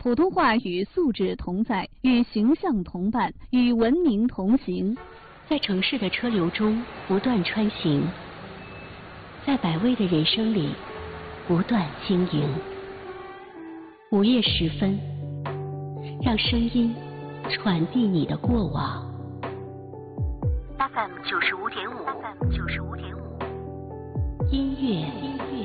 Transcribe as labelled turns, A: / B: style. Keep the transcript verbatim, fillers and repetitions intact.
A: 普通话与素质同在，与形象同伴，与文明同行，
B: 在城市的车流中不断穿行，在百味的人生里不断经营。午夜时分，让声音传递你的过往。F M 九十五点五，F M 九十五点五，音乐音乐